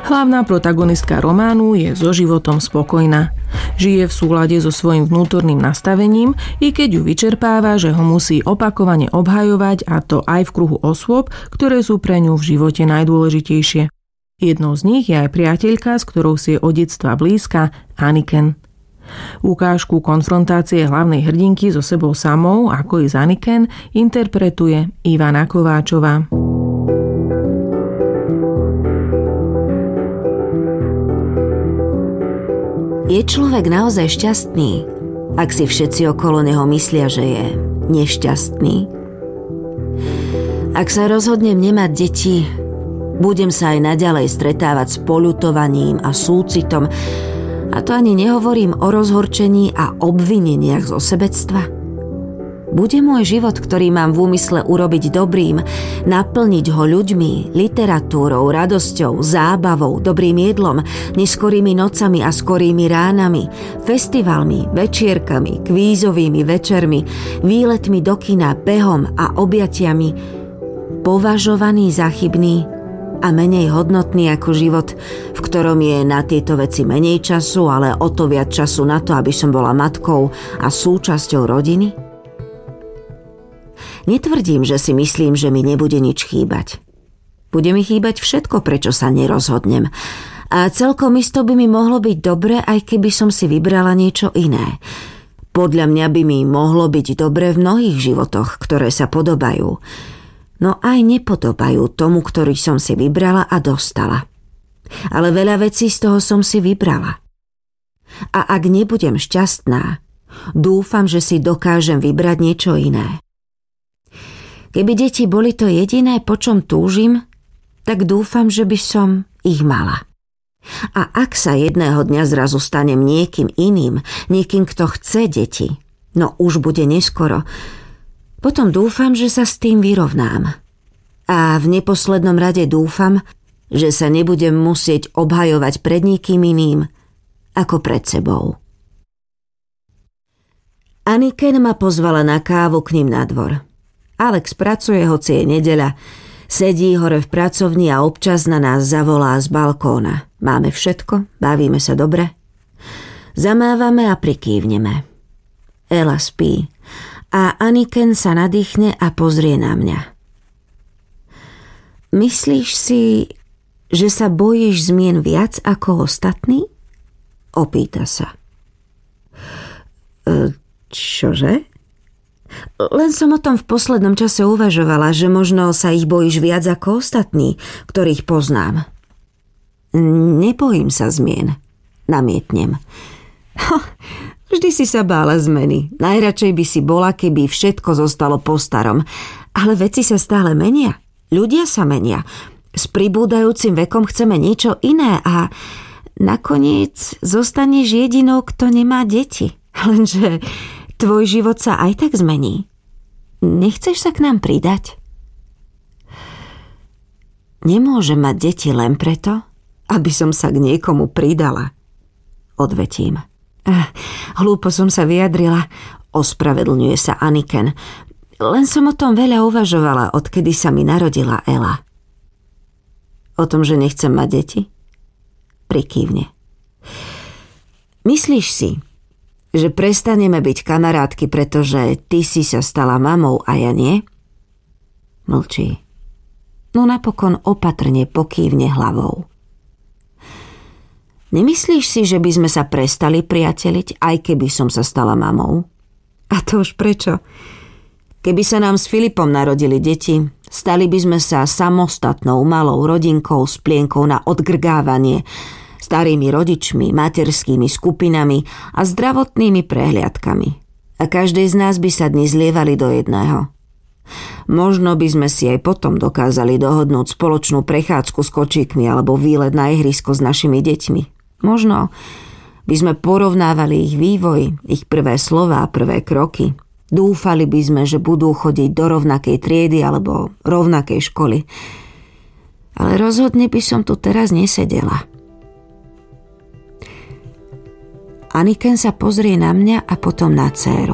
Hlavná protagonistka románu je so životom spokojná. Žije v súlade so svojím vnútorným nastavením, i keď ju vyčerpáva, že ho musí opakovane obhajovať, a to aj v kruhu osôb, ktoré sú pre ňu v živote najdôležitejšie. Jednou z nich je aj priateľka, s ktorou si je od detstva blízka, Aniken. Ukážku konfrontácie hlavnej hrdinky so sebou samou, ako i z Aniken, interpretuje Ivana Kováčová. Je človek naozaj šťastný, ak si všetci okolo neho myslia, že je nešťastný? Ak sa rozhodnem nemať deti, budem sa aj naďalej stretávať s poľutovaním a súcitom, a to ani nehovorím o rozhorčení a obvineniach zo sebectva. Bude môj život, ktorý mám v úmysle urobiť dobrým, naplniť ho ľuďmi, literatúrou, radosťou, zábavou, dobrým jedlom, neskorými nocami a skorými ránami, festivalmi, večierkami, kvízovými večermi, výletmi do kina, behom a objatiami, považovaný za chybný a menej hodnotný ako život, v ktorom je na tieto veci menej času, ale o to viac času na to, aby som bola matkou a súčasťou rodiny? Netvrdím, že si myslím, že mi nebude nič chýbať. Bude mi chýbať všetko, prečo sa nerozhodnem. A celkom isto by mi mohlo byť dobre, aj keby som si vybrala niečo iné. Podľa mňa by mi mohlo byť dobre v mnohých životoch, ktoré sa podobajú. No aj nepodobajú tomu, ktorý som si vybrala a dostala. Ale veľa vecí z toho som si vybrala. A ak nebudem šťastná, dúfam, že si dokážem vybrať niečo iné. Keby deti boli to jediné, po čom túžim, tak dúfam, že by som ich mala. A ak sa jedného dňa zrazu stanem niekým iným, niekým, kto chce deti, no už bude neskoro, potom dúfam, že sa s tým vyrovnám. A v neposlednom rade dúfam, že sa nebudem musieť obhajovať pred nikým iným ako pred sebou. Aniken ma pozvala na kávu k ním na dvor. Alex pracuje, hoci je nedeľa, sedí hore v pracovni a občas na nás zavolá z balkóna. Máme všetko, bavíme sa dobre. Zamávame a prikývneme. Ela spí a Aniken sa nadýchne a pozrie na mňa. Myslíš si, že sa bojíš zmien viac ako ostatní? Opýta sa. Čože? Len som o tom v poslednom čase uvažovala, že možno sa ich bojíš viac ako ostatní, ktorých poznám. Nebojím sa zmien, namietnem. Vždy si sa bála zmeny. Najradšej by si bola, keby všetko zostalo po starom. Ale veci sa stále menia. Ľudia sa menia. S pribúdajúcim vekom chceme niečo iné a nakoniec zostaneš jedinou, kto nemá deti. Lenže tvoj život sa aj tak zmení. Nechceš sa k nám pridať? Nemôžem mať deti len preto, aby som sa k niekomu pridala. Odvetím. Hlúpo som sa vyjadrila. Ospravedlňuje sa Aniken. Len som o tom veľa uvažovala, odkedy sa mi narodila Ela. O tom, že nechcem mať deti? Prikývne. Myslíš si, že prestaneme byť kamarátky, pretože ty si sa stala mamou a ja nie? Mlčí. No napokon opatrne pokývne hlavou. Nemyslíš si, že by sme sa prestali priateliť, aj keby som sa stala mamou? A to už prečo? Keby sa nám s Filipom narodili deti, stali by sme sa samostatnou malou rodinkou s plienkou na odgrgávanie, starými rodičmi, materskými skupinami a zdravotnými prehliadkami. A každej z nás by sa dni zlievali do jedného. Možno by sme si aj potom dokázali dohodnúť spoločnú prechádzku s kočíkmi alebo výlet na ihrisko s našimi deťmi. Možno by sme porovnávali ich vývoj, ich prvé slová a prvé kroky. Dúfali by sme, že budú chodiť do rovnakej triedy alebo rovnakej školy. Ale rozhodne by som tu teraz nesedela. Aniken sa pozrie na mňa a potom na dcéru.